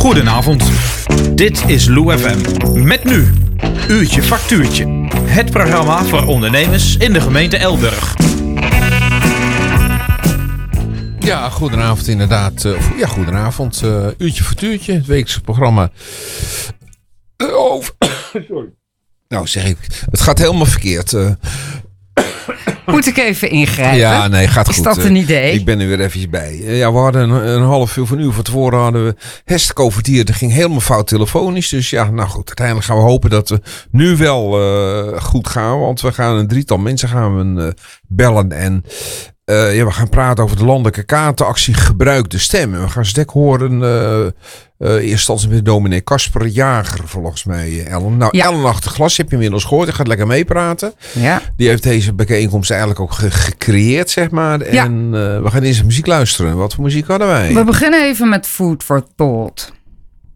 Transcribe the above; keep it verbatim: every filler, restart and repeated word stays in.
Goedenavond, dit is Lou F M. Met nu, Uurtje Factuurtje. Het programma voor ondernemers in de gemeente Elburg. Ja, goedenavond inderdaad. Uh, ja, goedenavond. Uh, Uurtje Factuurtje, het wekelijkse programma. Uh, over... Sorry. Nou zeg ik, het gaat helemaal verkeerd. Uh, Moet ik even ingrijpen? Ja, nee, gaat is goed. Is dat een idee? Uh, ik ben er weer eventjes bij. Uh, ja, we hadden een, een half uur van uur van tevoren hadden we hersencovertier. Dat ging helemaal fout telefonisch. Dus ja, nou goed. Uiteindelijk gaan we hopen dat we nu wel uh, goed gaan. Want we gaan een drietal mensen gaan we uh, bellen. En uh, ja, we gaan praten over de landelijke kaartenactie Gebruik de Stem. En we gaan stek horen... Uh, Uh, eerst instantie met dominee Kasper Jager, volgens mij, Ellen. Nou, ja. Ellen Achterglas, heb je inmiddels gehoord. Die gaat lekker meepraten. Ja. Die heeft deze bijeenkomst eigenlijk ook ge- gecreëerd, zeg maar. Ja. En uh, we gaan eens muziek luisteren. Wat voor muziek hadden wij? We beginnen even met Food for Thought.